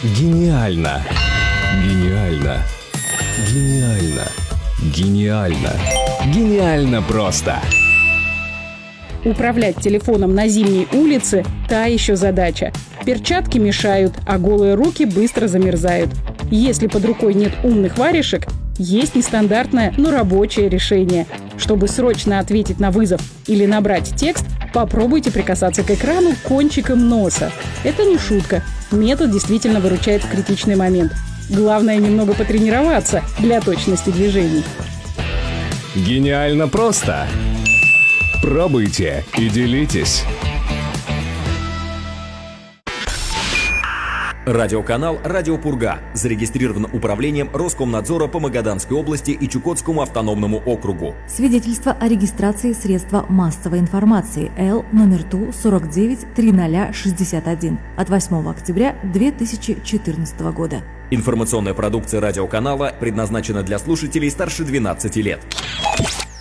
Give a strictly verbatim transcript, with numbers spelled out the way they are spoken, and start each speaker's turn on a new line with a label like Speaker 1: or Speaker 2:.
Speaker 1: Гениально! Гениально! Гениально! Гениально! Гениально просто!
Speaker 2: Управлять телефоном на зимней улице – та еще задача. Перчатки мешают, а голые руки быстро замерзают. Если под рукой нет умных варежек, есть нестандартное, но рабочее решение. Чтобы срочно ответить на вызов или набрать текст, попробуйте прикасаться к экрану кончиком носа. Это не шутка. Метод действительно выручает в критичный момент. Главное немного потренироваться для точности движений.
Speaker 1: Гениально просто! Пробуйте и делитесь.
Speaker 3: Радиоканал «Радио Пурга» зарегистрирован управлением Роскомнадзора по Магаданской области и Чукотскому автономному округу.
Speaker 4: Свидетельство о регистрации средства массовой информации Л номер Ту сорок девять триста шестьдесят один от восьмого октября две тысячи четырнадцатого года.
Speaker 3: Информационная продукция радиоканала предназначена для слушателей старше двенадцати лет.